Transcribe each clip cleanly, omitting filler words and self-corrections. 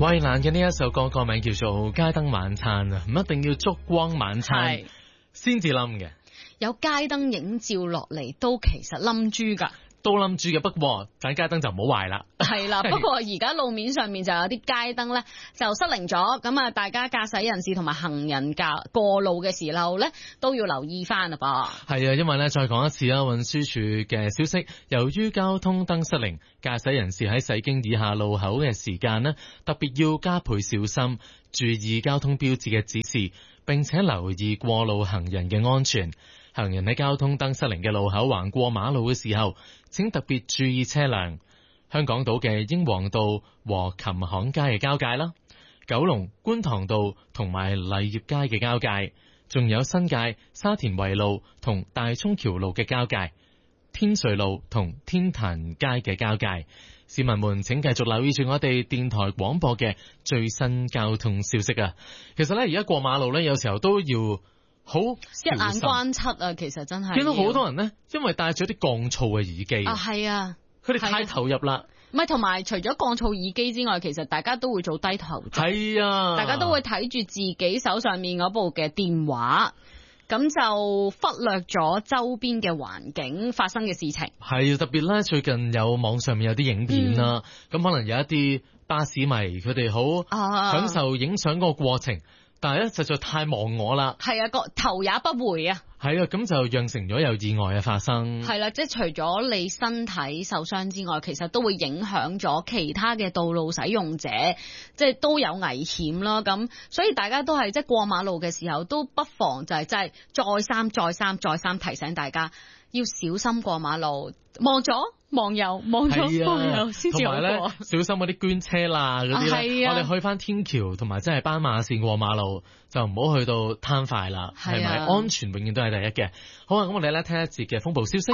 衛蘭嘅呢一首歌個名叫做《街燈晚餐》啊，唔一定要燭光晚餐先至冧嘅， 有街燈影照落嚟都其實冧豬㗎。 都冧住嘅，不過盞街燈就唔好壞啦。 係啦，不過而家路面上面就有啲街燈咧就失靈咗，咁啊大家駕駛人士同埋行人過路嘅時候咧都要留意翻啦噃。係啊，因為咧再講一次啦，運輸署嘅消息，由於交通燈失靈，駕駛人士喺駛經以下路口嘅時間呢，特別要加倍小心，注意交通標誌嘅指示，並且留意過路行人嘅安全。行人喺交通燈失靈嘅路口橫過馬路嘅時候，請特別注意車輛。香港島嘅英皇道和琴行街嘅交界啦，九龍觀塘道同埋勵業街嘅交界，仲有新界沙田圍路同大涌橋路嘅交界，天瑞路同天壇街嘅交界。市民們請繼續留意住我哋電台廣播嘅最新交通消息啊！其實咧，而家過馬路咧，有時候都要好一眼關七啊！其實真係見到好多人呢，因為戴咗啲降噪嘅耳機啊，係啊， 佢哋太投入啦。 唔係，同埋除咗降噪耳機之外，其實大家都會做低頭族。 係啊， 大家都會睇住自己手上面嗰部嘅電話，咁就忽略咗周邊嘅環境發生嘅事情。 係特別咧，最近有網上面有啲影片啦，咁可能有一啲巴士迷佢哋好享受影相嗰個過程。但係咧，實在太忘我啦。係啊，個頭也不回啊。 係啊，咁就釀成咗有意外嘅發生。 係啦，即係除咗你身體受傷之外，其實都會影響咗其他嘅道路使用者，即係都有危險啦。咁所以大家都係即係過馬路嘅時候，都不妨就係真係再三提醒大家要小心過馬路，望左望右望左望右先至好過。同埋咧， 小心嗰啲捐車啦嗰啲咧，我哋去翻天橋同埋真係斑馬線過馬路，就唔好去到攤快啦，係咪？安全永遠都係第一嘅。好啊，咁我哋咧聽一節嘅風暴消息。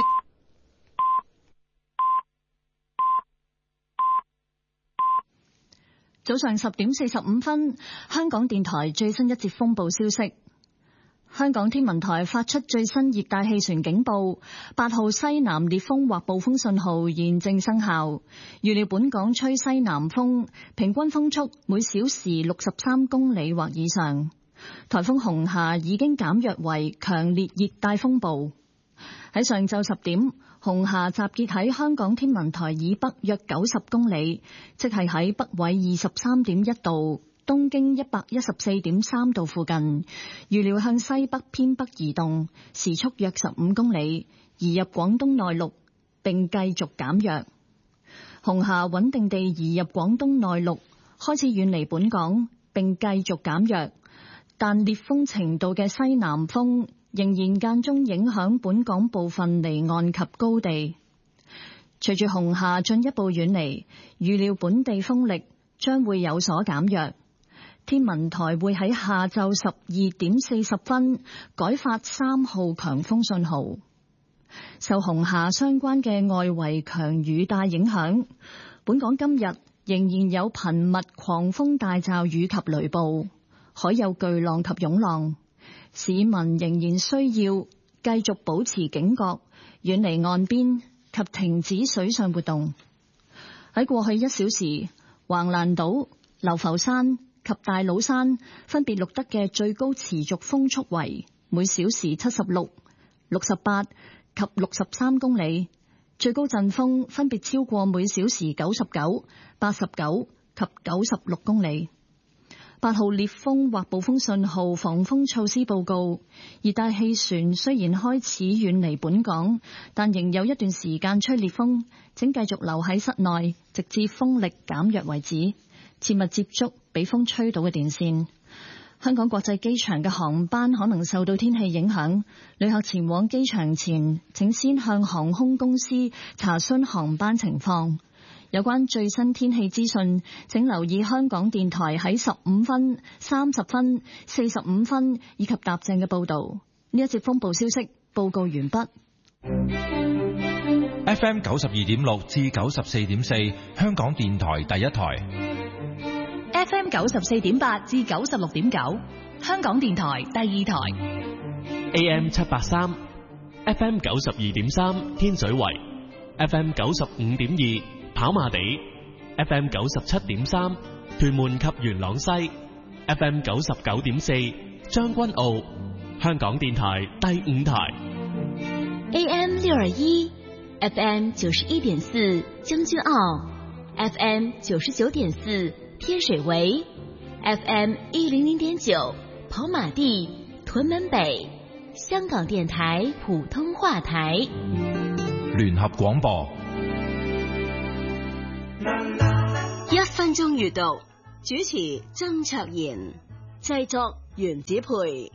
早上10點45分，香港電台最新一節風暴消息。香港天文台發出最新熱帶氣旋警報，8號西南烈風或暴風信號現正生效。預料本港吹西南風，平均風速每小時63公里或以上。颱風紅霞已經減弱為強烈熱帶風暴。喺上晝10點，紅霞集結喺香港天文台以北約90公里，即係喺北緯23.1度。東經114.3度附近，預料向西北偏北移動，時速約15公里，移入廣東內陸，並繼續減弱。紅霞穩定地移入廣東內陸，開始遠離本港，並繼續減弱。但烈風程度嘅西南風仍然間中影響本港部分離岸及高地。隨住紅霞進一步遠離，預料本地風力將會有所減弱。天文台會喺下晝12點40分改發3號強風信號。受紅霞相關嘅外圍強雨帶影響，本港今日仍然有頻密狂風大驟雨及雷暴，海有巨浪及湧浪。市民仍然需要繼續保持警覺，遠離岸邊及停止水上活動。喺過去1小時，橫瀾島、流浮山及大老山分別錄得嘅最高持續風速為每小時76、68及63公里，最高陣風分別超過每小時99、89及96公里。8號烈風或暴風信號防風措施報告，熱帶氣旋雖然開始遠離本港，但仍有一段時間吹烈風，請繼續留喺室內，直至風力減弱為止。切勿接觸被風吹倒嘅電線。香港國際機場嘅航班可能受到天氣影響，旅客前往機場前，請先向航空公司查詢航班情況。有關最新天氣資訊，請留意香港電台喺15分、30分、45分以及踏正嘅報導。呢一節風暴消息報告完畢。 FM 92.6至94.4，香港電台第一台。 FM 94.8至96.9，香港電台第二台。 AM 783 ，FM 92.3天水圍 ，FM 95.2跑馬地 ，FM 97.3 屯門及元朗西 FM 99.4將軍澳，香港電台第5台 AM 621 FM 91.4將軍澳 FM 99.4天水圍 FM 100.9跑馬地屯門北，香港電台普通話台聯合廣播 1分鐘閱讀，主持曾卓賢，製作袁子培。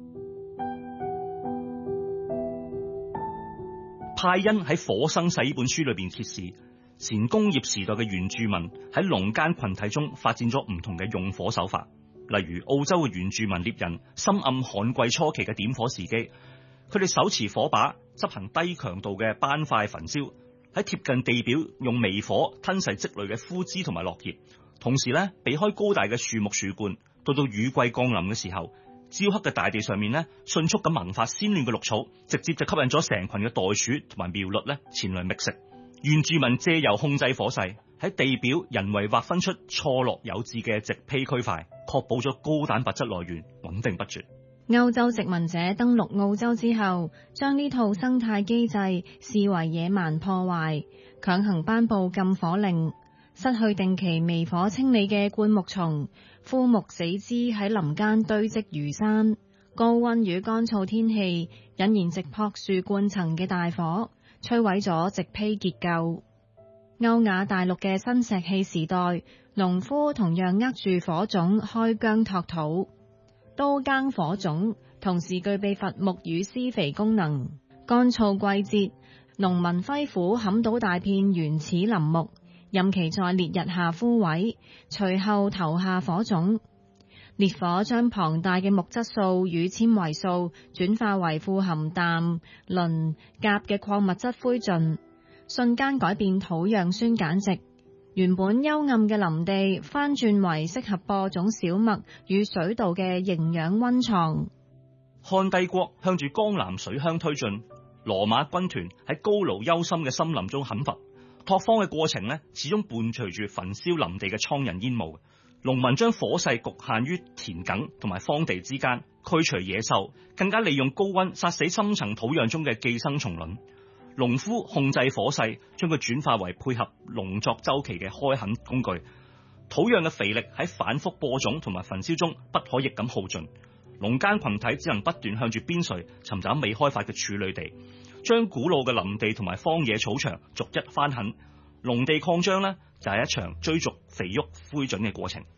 派恩喺《火生世》呢本書裏邊揭示，前工業時代嘅原住民喺農耕群體中發展咗唔同嘅用火手法，例如澳洲嘅原住民獵人深諳旱季初期嘅點火時機，佢哋手持火把執行低強度嘅斑塊焚燒，喺貼近地表用微火吞噬積累嘅枯枝同埋落葉，同時咧避開高大嘅樹木樹冠，到雨季降臨嘅時候，焦黑嘅大地上面咧迅速咁萌發鮮嫩嘅綠草，直接就吸引咗成群嘅袋鼠同埋苗栗咧前來覓食。原住民借由控制火勢，喺地表人為劃分出錯落有致嘅植被區塊，確保咗高蛋白質來源穩定不絕。 歐洲殖民者登陸澳洲之後，將呢套生態機制視為野蠻破壞，強行頒布禁火令，失去定期微火清理嘅灌木叢、枯木死枝喺林間堆積如山，高溫與乾燥天氣引燃直撲樹冠層嘅大火，摧毀咗植被結構。歐亞大陸嘅新石器時代，農夫同樣握住火種開疆拓土，刀耕火種同時具備伐木與施肥功能。乾燥季節，農民揮斧砍倒大片原始林木，任其在烈日下枯萎，隨後投下火種。烈火將龐大嘅木質素與纖維素轉化為富含氮、磷、鉀嘅礦物質灰燼，瞬間改變土壤酸鹼值。原本幽暗嘅林地翻轉為適合播種小麥與水稻嘅營養溫床。 漢帝國向住江南水鄉推進，羅馬軍團喺高盧幽深嘅森林中砍伐，拓荒嘅過程呢，始終伴隨住焚燒林地嘅蒼蠅煙霧。農民將火勢局限於田埂同埋荒地之間，驅除野獸，更加利用高溫殺死深層土壤中嘅寄生蟲卵。農夫控制火勢，將佢轉化為配合農作周期嘅開墾工具。土壤嘅肥力喺反覆播種同埋焚燒中不可逆咁耗盡，農耕群體只能不斷向住邊陲尋找未開發嘅處女地，將古老嘅林地同埋荒野草場逐一翻墾。農地擴張呢，就係一場追逐肥沃灰燼嘅過程。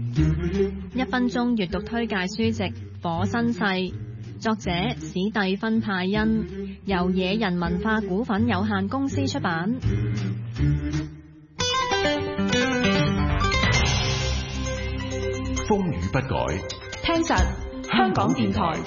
1分鐘閱讀推介書籍《火生世》，作者史蒂芬派恩，由野人文化股份有限公司出版。 風雨不改， 聽實香港電台。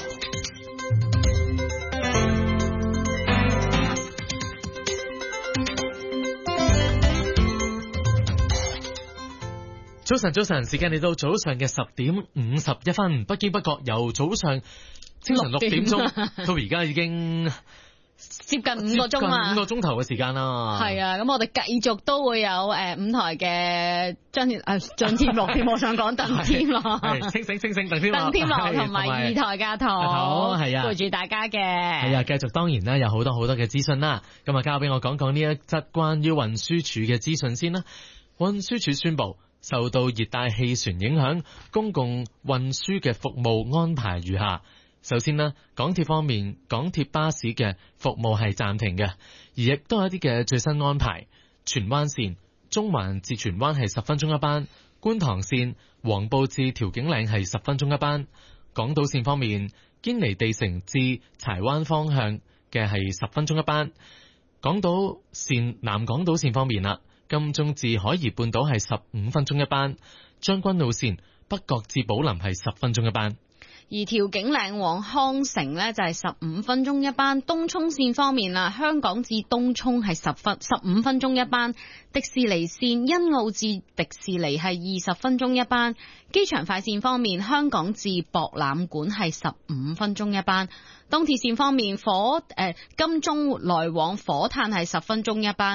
早晨，時間嚟到早上嘅10點51分，不經不覺由早上清晨6點鐘到而家已經接近5個鐘啊，5 個鐘頭嘅時間啦。 係啊，咁我哋繼續都會有5台嘅張天樂添，我想講鄧天樂， 清醒鄧天樂， 鄧天樂同埋2台嘅頭，係啊，陪住大家嘅。 係啊，繼續當然啦，有好多嘅資訊啦。咁啊，交俾我講講呢一則關於運輸署嘅資訊先啦。運輸署宣布，受到熱帶氣旋影響，公共運輸嘅服務安排如下。首先呢，港鐵方面，港鐵巴士嘅服務係暫停嘅，而亦都有一啲嘅最新安排。荃灣線中環至荃灣係10分鐘一班，觀塘線黃埔至調景嶺係10分鐘一班。港島線方面，堅尼地城至柴灣方向嘅係10分鐘一班。港島線南港島線方面啦，金鐘至海怡半島係15分鐘一班，將軍澳線北角至寶林係10分鐘一班。 而調景嶺往康城呢，就係15分鐘一班。東涌線方面啦，香港至東涌係15分鐘一班。迪士尼線欣澳至迪士尼係20分鐘一班。機場快線方面，香港至博覽館係15分鐘一班。東鐵線方面，金鐘來往火炭係10分鐘一班。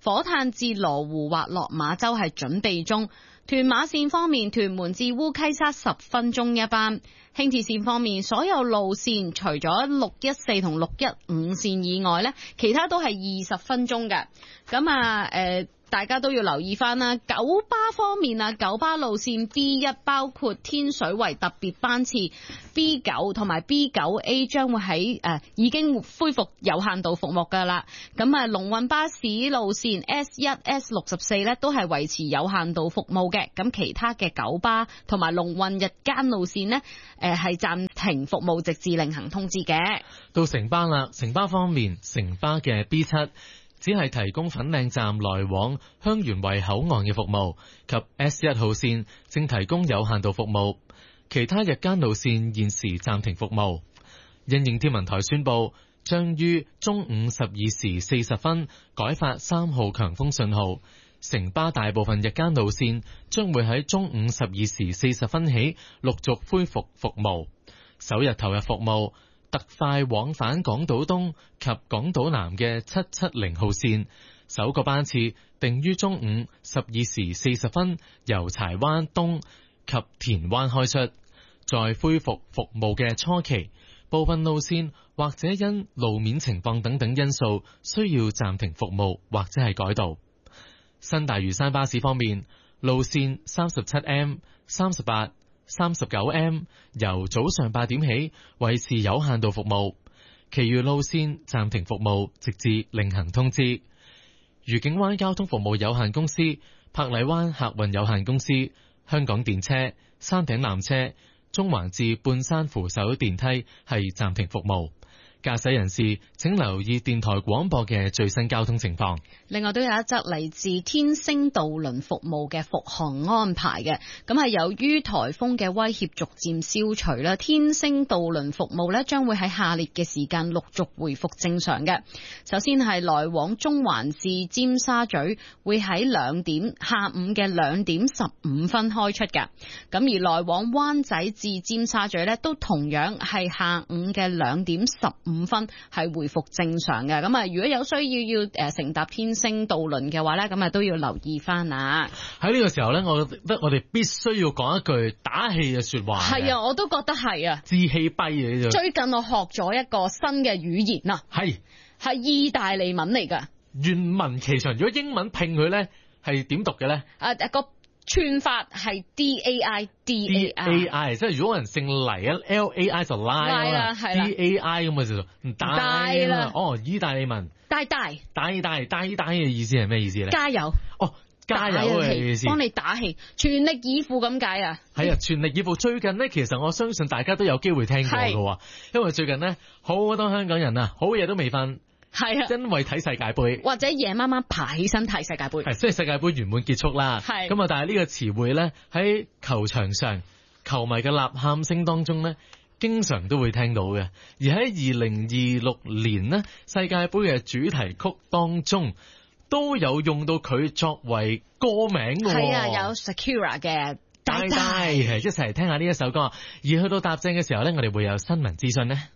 火炭至羅湖或落馬洲係準備中。屯馬線方面，屯門至烏溪沙10分鐘一班。輕鐵線方面，所有路線除咗614同615線以外呢，其他都係20分鐘嘅。咁大家都要留意翻啦。九巴方面啊，九巴路線 B1 包括天水圍特別班次 B9 同埋 B9A 將會喺已經恢復有限度服務噶啦。咁龍運巴士路線 S1、S64 咧都係維持有限度服務嘅。咁其他嘅九巴同埋龍運日間路線呢，係暫停服務，直至另行通知嘅。 到城巴啦，城巴方面，城巴嘅 B7。只係提供粉嶺站來往香園圍口岸嘅服務，及 S1 號線正提供有限度服務，其他日間路線現時暫停服務。因應天文台宣布，將於中午12時40分改發3號強風信號，城巴大部分日間路線將會喺中午12時40分起陸續恢復服務，首日投入服務。特快往返港島東及港島南嘅770號線，首個班次定於中午12時40分由柴灣東及田灣開出。在恢復服務嘅初期，部分路線或者因路面情況等等因素需要暫停服務或者係改道。新大嶼山巴士方面，路線 37M、38、39M 由早上8點起維持有限度服務，其餘路線暫停服務，直至另行通知。愉景灣交通服務有限公司、柏麗灣客運有限公司、香港電車、山頂纜車、中環至半山扶手電梯係暫停服務。駕駛人士請留意電台廣播嘅最新交通情況。 另外都有一則嚟自天星渡輪服務嘅復航安排嘅，咁係由於颱風嘅威脅逐漸消除啦，天星渡輪服務呢將會喺下列嘅時間陸續回復正常嘅。首先係來往中環至尖沙咀會喺下午嘅2點15分開出嘅，咁而來往灣仔至尖沙咀呢都同樣係下午嘅2點15分係回復正常嘅。咁如果有需要乘搭天星渡輪嘅話呢，咁都要留意翻啊。 喺呢個時候呢，我覺得我哋必須要講一句打氣嘅說話。 係啊，我都覺得係啊。 志氣跛啊！呢度最近我學咗一個新嘅語言啊，係意大利文嚟噶。 願聞其詳。如果英文拼佢呢，係點讀嘅呢？ 個串法係 DAI， 即係如果人姓黎啊 ，LAI 就拉啦，DAI 咁就大啦。哦，意大利文大嘅意思係咩意思咧？ 加油！ 哦，加油嘅意思， 幫你打氣，全力以赴咁解啊！ 係啊，全力以赴。最近呢，其實我相信大家都有機會聽過㗎，因為最近呢，好多香港人啊，好夜都未瞓。係啊，因為睇世界盃， 或者夜媽媽爬起身睇世界盃， 即係世界盃圓滿結束啦。係咁啊，但係呢個詞彙咧喺球場上球迷嘅吶喊聲當中咧，經常都會聽到嘅。而喺2026年呢，世界盃嘅主題曲當中都有用到佢作為歌名嘅。係啊， 有 Shakira 嘅大大，一齊嚟聽下呢一首歌。而去到踏正嘅時候咧，我哋會有新聞資訊咧。